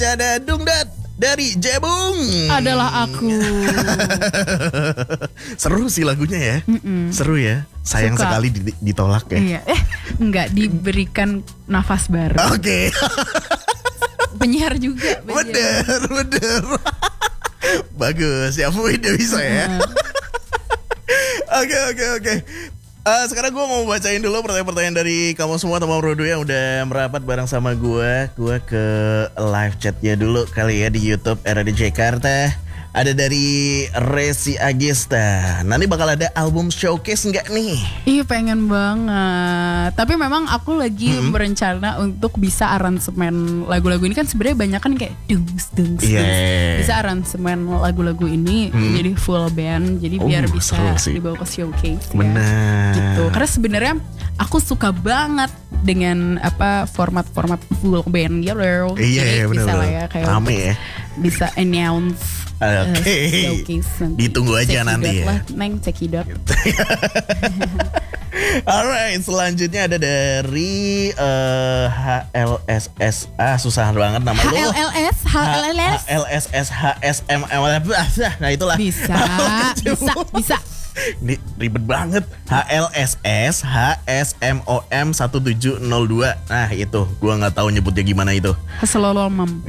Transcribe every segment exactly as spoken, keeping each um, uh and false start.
Ada Dungdat dari Jebung. Adalah aku. Seru sih lagunya ya. Mm-mm. Seru ya. Sayang Suka. sekali ditolak ya. Iya. Eh enggak, diberikan nafas baru. Oke. Penyiar juga. Bener, bener. Bagus ya, Bu, udah bisa ya. Oke, oke, oke. Uh, sekarang gue mau bacain dulu pertanyaan-pertanyaan dari kamu semua teman Rodo yang udah merapat bareng sama gue. Gue ke live chatnya dulu kali ya di YouTube R A D Jakarta. Ada dari Resi Agesta. Nanti bakal ada album showcase nggak nih? Iya, pengen banget. Tapi memang aku lagi hmm. berencana untuk bisa aransemen lagu-lagu ini. Kan sebenarnya banyak kan kayak dungs dungs yeah. dungs. Bisa aransemen lagu-lagu ini hmm. jadi full band. Jadi oh, biar bisa dibawa ke showcase. Benar. Ya, gitu. Karena sebenarnya aku suka banget dengan apa format-format full band gitu. Iya, jadi iya, bisa bener, lah ya kayak rame ya. Bisa announce. Oke, okay. uh, ditunggu aja nanti ya. Lah, Neng cekidot. Alright, selanjutnya ada dari uh, H L S S A, susah banget nama lu. H L L S, H L L S, H L S S H S M M, nah itulah. Bisa, bisa, bisa. Ini ribet banget. H L S S H S M O M satu tujuh nol dua. Nah itu, gua nggak tahu nyebutnya gimana itu. Keselolomam.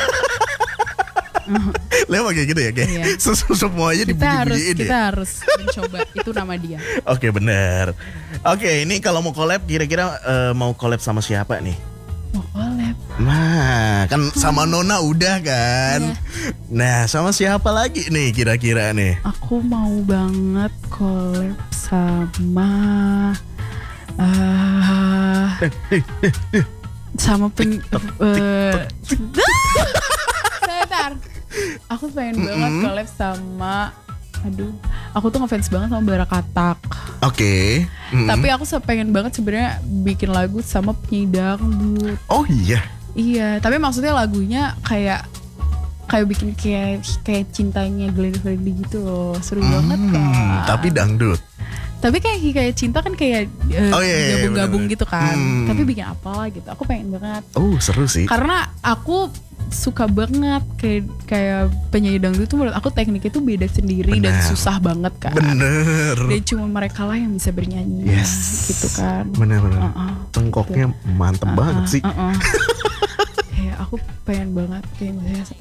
Lewat kayak gitu ya, kayak iya. Semuanya dibunyi-bunyiin ya. Kita harus mencoba, itu nama dia. Oke, benar. Oke, ini kalau mau collab kira-kira uh, mau collab sama siapa nih? Mau collab? Nah, kan sama hmm. Nona udah kan. Iya. Nah, sama siapa lagi nih kira-kira nih? Aku mau banget collab sama uh, sama pen TikTok, uh, TikTok. Sebentar. Aku pengen mm-hmm. banget collab sama, aduh, aku tuh ngefans banget sama Barakatak. Oke. Okay. Mm-hmm. Tapi aku pengen banget sebenarnya bikin lagu sama penyanyi dangdut. Oh iya. Iya, tapi maksudnya lagunya kayak kayak bikin kayak kayak cintanya Glenn Fredly gitu loh, seru mm, banget kan. Tapi dangdut. Tapi kayak kayak cinta kan kayak uh, oh, iya, gabung-gabung iya, gitu kan. Hmm. Tapi bikin apa gitu. Aku pengen banget. Oh, seru sih. Karena aku suka banget kayak kayak penyanyi dangdut tuh menurut aku tekniknya tuh beda sendiri. Bener. Dan susah banget kan. Bener. Dan cuma mereka lah yang bisa bernyanyi. Yes. Gitu kan. Bener-bener. Uh-uh. Cengkoknya gitu. Mantep uh-uh. banget sih. Uh-uh. Kayak aku pengen banget kayak misalnya